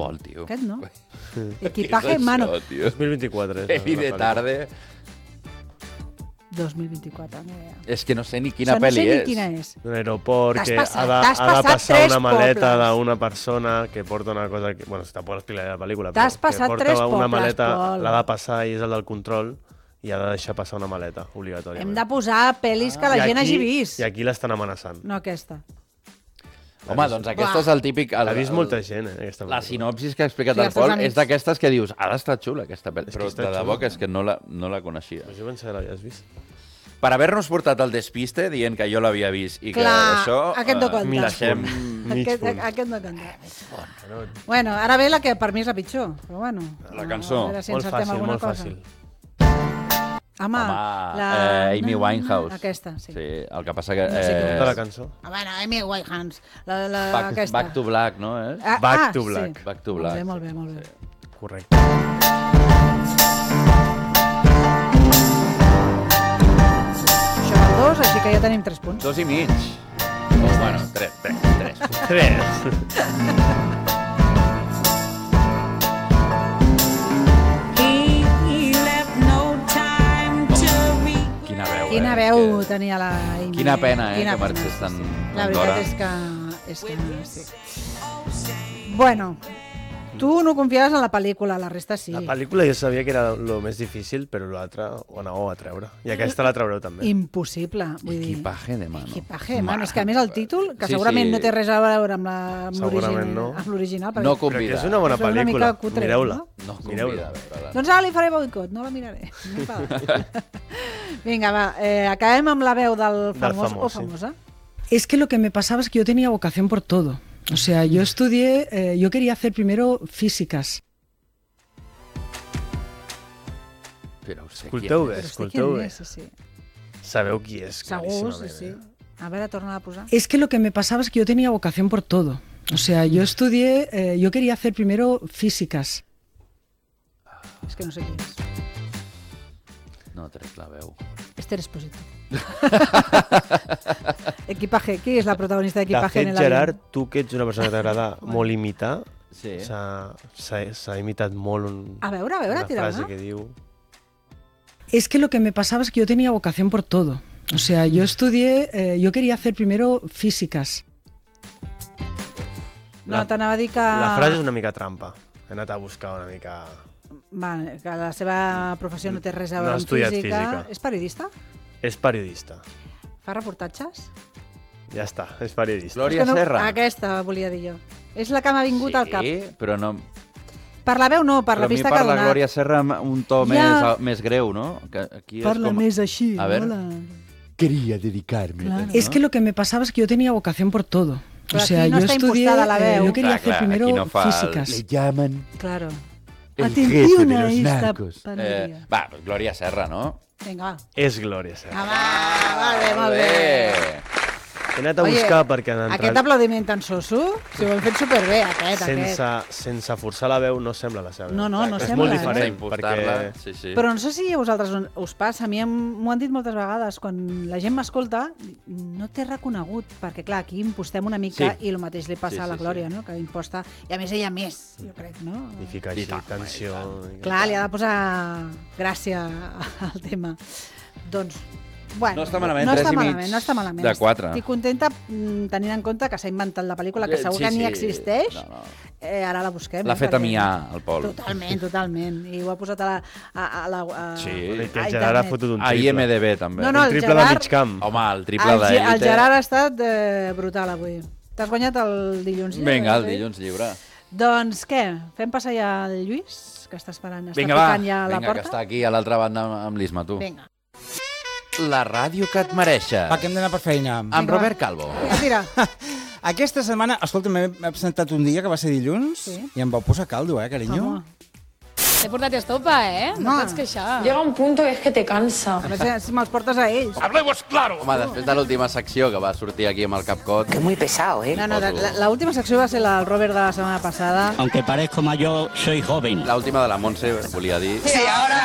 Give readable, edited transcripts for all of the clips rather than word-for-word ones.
Paul, tio. Aquest no. Equipaje en mano. 2024. Heavy de tarde. 2024, no idea. És que no sé ni quina pel·li No sé és. ni quina és. Un aeroport T'has que passat, ha t'has de passat passar 3 una maleta pobles. d'una persona que porta una cosa... Bueno, si tampoc explicaré la pel·lícula, T'has però passat que porta 3 una pobles, maleta, Pol. l'ha de passar i és el del control i ha de deixar passar una maleta, obligatòriament. Hem de posar pel·lis que la gent hagi vist. I aquí l'estan amenaçant. No aquesta. Home, doncs aquest és el típic... L'ha vist molta gent, aquesta La pel·lícula. sinopsis que ha explicat Sí, el els teus Pol amics. és d'aquestes que dius ha d'estar xula aquesta pel·li, És que però està de debò xula. que és que no la coneixia. Jo pensava que l'havies vist. Per haver-nos portat el despiste dient que jo l'havia vist i que Clar, això... aquest no compta. deixem... Mig punt. Aquest no canta. Bueno, ara ve la que per mi és la pitjor, però bueno. La cançó. A veure si Molt encertem fàcil, alguna molt cosa. fàcil. Home, Amy Winehouse. Aquesta, sí. Sí, el que passa que... No sé què Tota la cançó. Bueno, Amy Winehouse. Aquesta. Back to Black, no? Back to Black. Sí. Back to Black. Molt bé, molt bé. Correcte. Això val 2, així que ja tenim 3 punts. 2 i mig. Oh, bueno, 3. 3. Quina veu, Quina veu tenia la Amy. Quina pena, Quina que marxés tan La d'hora. veritat és que sí. Bueno, tu no confiaves en la pel·lícula, la resta sí. La pel·lícula jo sabia que era el més difícil, però l'altra ho anàveu a treure. I aquesta la traureu també. Impossible, vull dir. Equipaje de mano. Equipaje de mano. És que a més el títol, que Sí, segurament sí. no té res a veure amb Segurament no. l'original. No Però convida. que és una bona És una pel·lícula. mica cutre, Mireu-la. no? No Mireu-la. convida a veure-la. Doncs ara li faré boicot, no la miraré. Vinga, va, acabem amb la veu del famós o famós, sí. famosa. Es que lo que me pasaba es que yo tenía vocación por todo. O sea, yo estudié, yo quería hacer primero físicas. Però ho sé Escolteu qui bé, és. escolteu bé. Sí, sí. Sabeu qui és, Segur, sí, claríssimament. sí. A veure, torna a posar. Es que lo que me pasaba es que yo tenía vocación por todo. O sea, yo estudié, yo quería hacer primero físicas. És que no sé qui és. No, trec la veu. Esther Esposito. Equipaje. Qui és la protagonista De d'Equipaje en fet, el avión? Gerard, tu que ets una persona que t'agrada molt imitar, Sí. s'ha imitat molt A veure, una tira frase una. que diu... Es que lo que me pasaba es que yo tenía vocación por todo. O sea, yo estudié, yo quería hacer primero físicas. No, t'anava a dir que... La frase és una mica trampa. He anat a buscar una mica... Va, que la seva professió no té res a No veure ha amb estudiat física. física. És periodista? És periodista. Fa reportatges? Ja està, és periodista. Glòria És que no, Serra. Aquesta volia dir jo. És la que m'ha vingut al cap. Sí, però no... Per la veu no, per Però la a mi pista que ha parla donat. Glòria Serra amb un to Ja. més greu, no? Que aquí és Parla com... més així, A veure. hola. Quería dedicarme. Claro. Es que lo que me pasaba es que yo tenía vocación por todo. O Pero sea, aquí no yo está estudié, impostada la veu. yo quería Clar, hacer clar, primero aquí no fa el- físicas. Le llaman Claro. el Atención jefe de a los esta narcos. panadería. Va, Glòria Serra, no? Vinga, va. És Glòria Serra. Molt bé. He anat a buscar perquè han Aquest entrat... aplaudiment tan soso, si ho hem fet superbé, aquest. Sense forçar la veu no sembla la seva veu. No, no, no és sembla, molt eh? diferent, Impostar-la, perquè... sí, sí. Però no sé si a vosaltres us passa, a mi m'ho han dit moltes vegades, quan la gent m'escolta, no t'he reconegut, perquè clar, aquí impostem una mica Sí. i el mateix li passa Sí, a la sí, Glòria, no? Que imposta, i a més ella més, jo crec, no? I fica I així tant, tensió... Clar, li ha de posar gràcia al tema. Doncs, bueno, No està malament, no 3 està i mig malament, no està malament. de 4. Estic contenta tenint en compte que s'ha inventat la pel·lícula, que segur que ni existeix. No. Ara la busquem. L'ha fet a miar, el Pol. Totalment. I ho ha posat a la... Sí. I que a el Gerard ha internet. fotut un A triple. IMDB, també. No, no, Un el triple Gerard- de mig camp. Home, el triple El d'Elite. Gerard ha estat brutal avui. T'has guanyat el dilluns lliure? Vinga, el eh? dilluns lliure. Doncs què? Fem passar ja el Lluís, que està esperant. Vinga, està va. picant ja a la Vinga, que porta. està aquí a l'altra banda amb l'Isma, tu. Vinga. La ràdio que et mereixes. Va, que hem d'anar per feina. Amb Vinga, Robert Calvo. Mira, Aquesta setmana, escolta, m'he presentat un dia que va ser dilluns Sí. i em vau posar caldo, carinyo? home, T'he portat estopa, no pots queixar. Llega un punto que es que te cansa. A veure si me'ls portes a ells. Home, després de l'última secció que va sortir aquí amb el Capcot... Que muy pesado, ¿eh? No, l'última secció va ser el Robert de la setmana passada. Aunque parezco mayor, soy joven. L'última de la Montse, volia dir... Sí, ahora.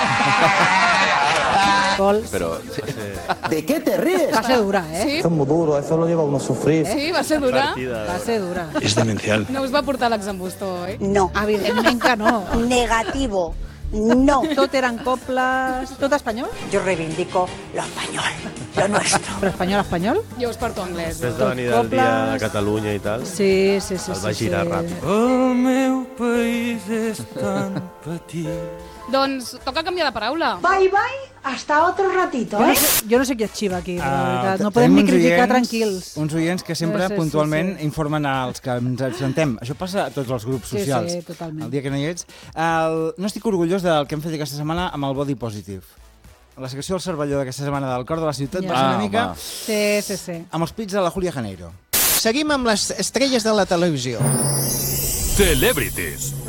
Pol. Però... ¿De qué te ríes? Va ser dura, Sí? Es muy duro, eso lo lleva uno a sufrir. Sí, va ser dura. Va ser dura. Es demencial. No us va portar l'exambustó, oi? No. Evidentment que no. Negativo. No. Tot eren cobles... Tot espanyol? Yo reivindico lo español, lo nuestro. Però espanyol? Jo us porto anglès. Després de venir del dia de Catalunya i tal, Sí. el va girar ràpid. El meu país és tan petit. Doncs toca canviar de paraula. Bye bye, hasta otro ratito, Jo no sé qui et xiva aquí, però de veritat. No podem ni criticar tranquils. Uns oients que sempre Sí, puntualment sí. informen als que ens absentem. Això passa a tots els grups socials. Sí, totalment. El dia que no hi ets. No estic orgullós del que hem fet aquesta setmana amb el Body Positive. La secció del Cervelló d'aquesta setmana del Cor de la Ciutat va ser una mica Sí. amb els pits de la Julia Janeiro. Seguim amb les estrelles de la televisió. Celebrities.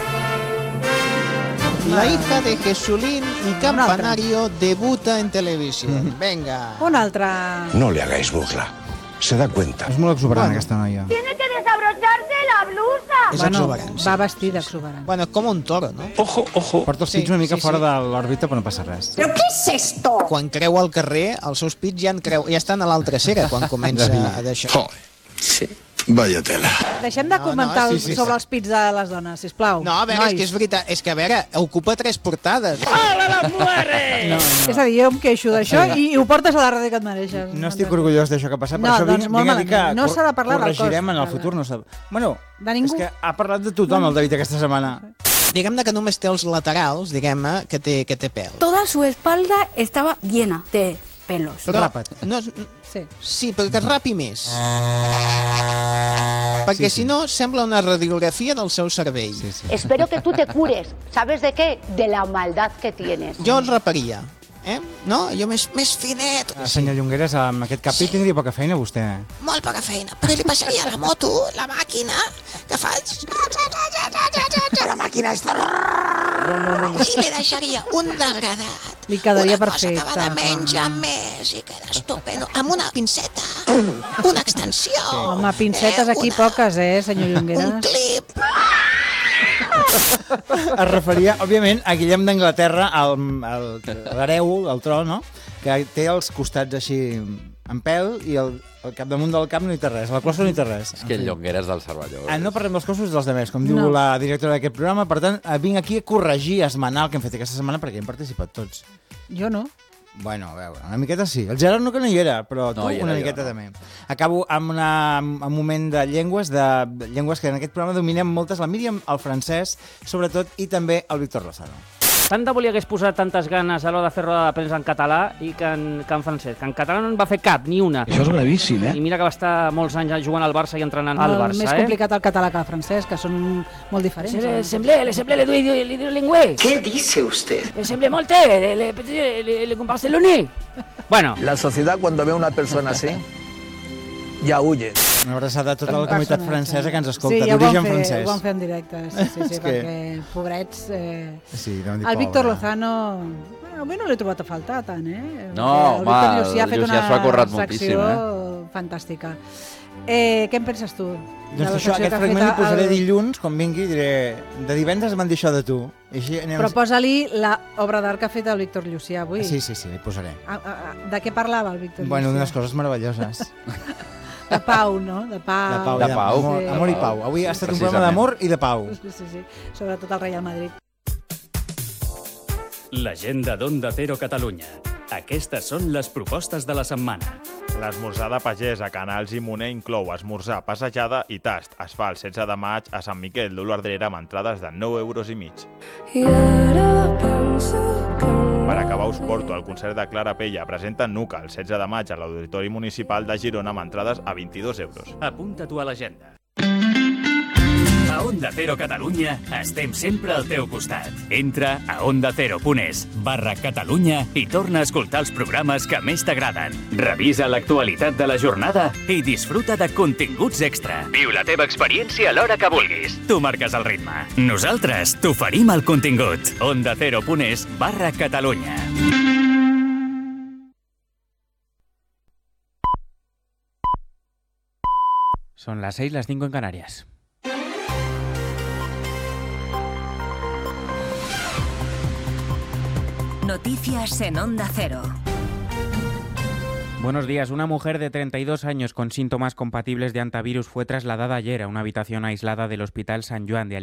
La hija de Jesulín y Campanario debuta en televisión. Venga. Una altra... No le hagáis burla. Se da cuenta. És molt exuberant, aquesta noia. Tiene que desabrocharse la blusa. És exuberant. Va vestida exuberant. Bueno, com un toro, no? Ojo, ojo. Porta els pits una mica fora de l'òrbita, però no passa res. ¿Pero qué es esto? Quan creu al carrer, els seus pits ja estan a l'altra cera, quan comença a deixar. Sí. Vaya tela. Deixem de comentar sí. sobre els pits de les dones, sisplau. No, a veure, és que és veritat. És que, a veure, ocupa 3 portades. És a dir, jo em queixo d'això i ho portes a la ràdio que et mereixes. No estic orgullós d'això que ha passat, per No, això doncs vinc molt a dir que malament. No s'ha de parlar del cos. corregirem en el futur. No bueno, De ningú. és que ha parlat de tothom el David aquesta setmana. Diguem-ne que només té els laterals, diguem-ne, que té pèl. Toda su espalda estaba llena de pelos. Però, no, Sí. sí, però que es rapi més. Perquè si no, sembla una radiografia del seu cervell. Espero que tú te cures. ¿Sabes de qué? De la maldad que tienes. Jo el raparia. No? Jo més finet. Senyor Llongueras, amb aquest capi tindria poca feina, vostè. Molt poca feina, però li passaria la moto, la màquina, que faig... La màquina està... I li deixaria un degradat. Li quedaria una cosa perfecte. que va de menys a més i queda estupendo. Amb una pinceta, una extensió. Home, pincetes aquí poques, senyor Un Llongueras? clip. Es referia, òbviament, a Guillem d'Anglaterra, l'hereu, el tro, no? Que té els costats així en pèl i el capdamunt del cap no hi té res, a la closa no hi té res. És que el Llongueras del Cervelló. No parlem dels cossos dels demés, com diu No. la directora d'aquest programa, per tant, vinc aquí a corregir, a esmenar el que hem fet aquesta setmana perquè hi hem participat tots. Jo no. Bueno, a veure, una miqueta sí. El Gerard no que no hi era, però tu No hi era una jo, miqueta no. també. Acabo amb un moment de llengües que en aquest programa dominem moltes, la Míriam, el francès, sobretot, i també el Víctor Lozano. Tant de volia hagués posat tantes ganes a l'hora de fer roda de premsa en català i que en francès. Que en català no en va fer cap, ni una. Això és gravíssim, I mira que va estar molts anys jugant al Barça i entrenant al Barça, Més complicat el català que el francès, que són molt diferents. Le semblé lingüe. ¿Qué dice usted? Le semblé molte, le comparse le nez. Bueno, La sociedad cuando ve a una persona así, ya huye. Una abraçada a tota la comunitat francesa que ens escolta, Sí, ja ho d'origen vam francès. fer en directe, sí, És que- perquè, pobrets... Sí, no em dic El Víctor pobre. Lozano... Avui no l'he trobat a faltar tant, No, Perquè el Víctor home, Llucià ha fet el Llucià s'ho ha currat moltíssim, secció fantàstica. Què en penses tu? de la Doncs això, secció aquest que ha fragment fet li posaré el- dilluns, quan vingui, diré de divendres m'han dit això de tu. I així anem... Però posa-li l'obra d'art que ha fet el Víctor Llucià avui. Sí, li posaré. De què parlava el Víctor Bueno, Llucià? d'unes coses meravelloses. De pau, no? De pau. De pau. Sí. Amor i pau. Avui ha estat un Precisament. programa d'amor i de pau. Sí. Sobretot el Real Madrid. L'agenda d'Onda Cero Catalunya. Aquestes són les propostes de la setmana. L'esmorzar de pagès a Canals i Moner inclou esmorzar, passejada i tast. Es fa el 16 de maig a Sant Miquel d'Olordrera amb entrades de 9,5 €. Per acabar us porto el concert de Clara Pella. Presenta Nuca el 16 de maig a l'Auditori Municipal de Girona amb entrades a 22 €. Apunta-t'ho a l'agenda. A Onda Cero Catalunya estem sempre al teu costat. Entra a ondacero.es/Catalunya i torna a escoltar els programes que més t'agraden. Revisa l'actualitat de la jornada i disfruta de continguts extra. Viu la teva experiència a l'hora que vulguis. Tu marques el ritme. Nosaltres t'oferim el contingut. ondacero.es/Catalunya. Son las 6, las 5 en Canarias. Noticias en Onda Cero. Buenos días. Una mujer de 32 años con síntomas compatibles de hantavirus fue trasladada ayer a una habitación aislada del Hospital Sant Joan de